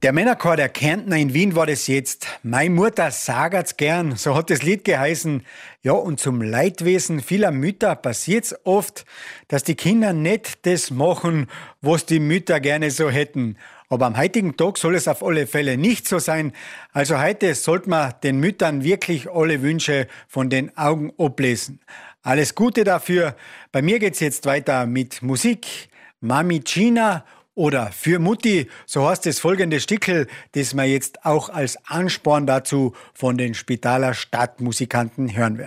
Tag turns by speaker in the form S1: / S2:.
S1: Der Männerchor der Kärntner in Wien war das jetzt. Meine Mutter sagert's gern, so hat das Lied geheißen. Ja, und zum Leidwesen vieler Mütter passiert's oft, dass die Kinder nicht das machen, was die Mütter gerne so hätten. Aber am heutigen Tag soll es auf alle Fälle nicht so sein. Also heute sollte man den Müttern wirklich alle Wünsche von den Augen ablesen. Alles Gute dafür. Bei mir geht's jetzt weiter mit Musik. Mami Gina oder für Mutti, so heißt das folgende Stickel, das wir jetzt auch als Ansporn dazu von den Spitaler Stadtmusikanten hören werden.